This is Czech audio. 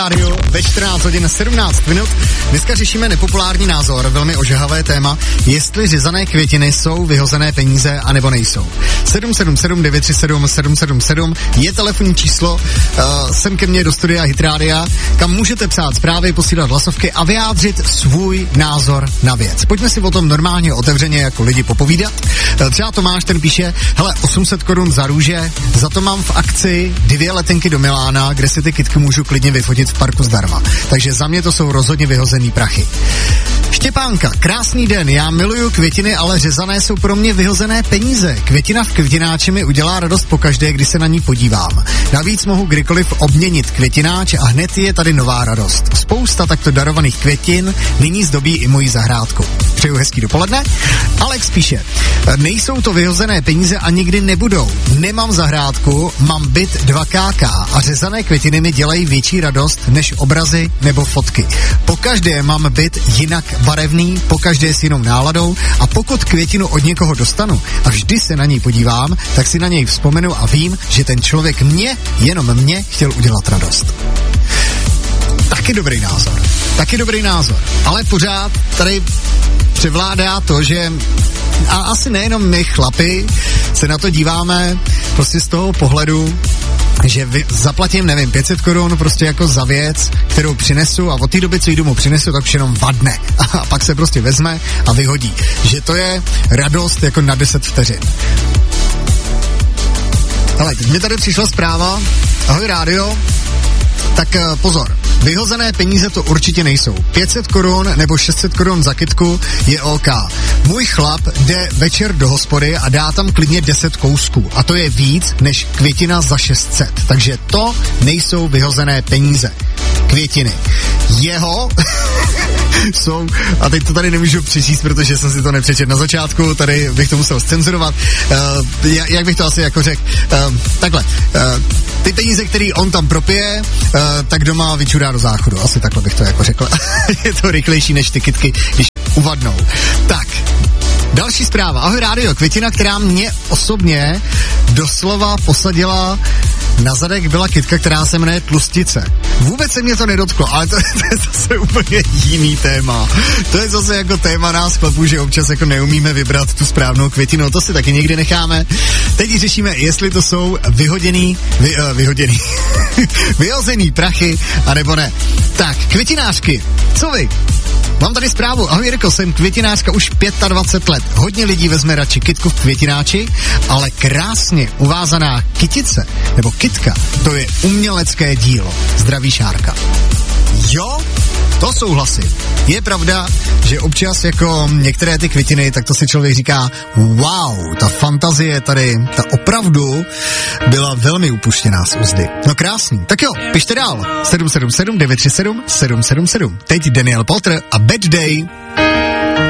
Rádio ve 14 hodin 17 minut. Dneska řešíme nepopulární názor, velmi ožehavé téma, jestli řezané květiny jsou vyhozené peníze, anebo nejsou. 777 937 777 je telefonní číslo sem ke mně do studia Hit Rádia, kam můžete psát zprávy, posílat hlasovky a vyjádřit svůj názor na věc. Pojďme si o tom normálně otevřeně jako lidi popovídat. Třeba Tomáš, ten píše, hele, 800 korun za růže, za to mám v akci 2 letenky do Milána, kde si ty kytky můžu klidně vyfotit v parku zdarma. Takže za mě to jsou rozhodně vyhozený prachy. Štěpánka, krásný den, já miluju květiny, ale řezané jsou pro mě vyhozené peníze. Květina v květináči mi udělá radost pokaždé, když se na ní podívám. Navíc mohu kdykoliv obměnit květináč a hned je tady nová radost. Spousta takto darovaných květin nyní zdobí i moji zahrádku. Přeju hezký dopoledne. Alex píše, nejsou to vyhozené peníze a nikdy nebudou. Nemám zahrádku, mám byt 2KK a řezané květiny mi dělají větší radost než obrazy nebo fotky. Pokaždé mám byt jinak barevný, pokaždé s jinou náladou a pokud květinu od někoho dostanu a vždy se na něj podívám, tak si na něj vzpomenu a vím, že ten člověk jenom mě chtěl udělat radost. Taky dobrý názor. Ale pořád tady převládá to, že a asi nejenom my chlapi se na to díváme prostě z toho pohledu, že zaplatím, nevím, 500 korun prostě jako za věc, kterou přinesu a od té doby, co jí domů přinesu, tak už jenom vadne. A pak se prostě vezme a vyhodí. Že to je radost jako na 10 vteřin. Ale teď mi tady přišla zpráva, ahoj rádio, tak pozor, vyhozené peníze to určitě nejsou. 500 korun nebo 600 korun za kytku je OK. Můj chlap jde večer do hospody a dá tam klidně 10 kousků. A to je víc než květina za 600. Takže to nejsou vyhozené peníze. Květiny. Jeho jsou, a teď to tady nemůžu přečíst, protože jsem si to nepřečetl na začátku, tady bych to musel zcenzurovat. Jak bych to asi jako řekl? Takhle. Ty peníze, který on tam propije, tak doma vyčurá do záchodu. Asi takhle bych to jako řekl. Je to rychlejší než ty kytky, když uvadnou. Tak, další zpráva. Ahoj rádio, květina, která mě osobně doslova posadila na zadek, byla kytka, která se jmenuje Tlustice. Vůbec se mě to nedotklo, ale to je zase úplně jiný téma. To je zase jako téma nás chlapů, že občas jako neumíme vybrat tu správnou květinu. To si taky někdy necháme. Teď řešíme, jestli to jsou vyhozený prachy, anebo ne. Tak, květinářky, co vy? Mám tady zprávu. Ahoj Jirko, jsem květinářka už 25 let. Hodně lidí vezme radši kytku v květináči, ale krásně uvázaná kytice, nebo kytka, to je umělecké dílo. Zdraví Šárka. Jo, to souhlasím. Je pravda, že občas jako některé ty květiny, tak to si člověk říká, wow, ta fantazie tady, ta opravdu byla velmi upuštěná z uzdy. No krásný. Tak jo, pište dál. 777 937 777. Teď Daniel Potter a Bad Day.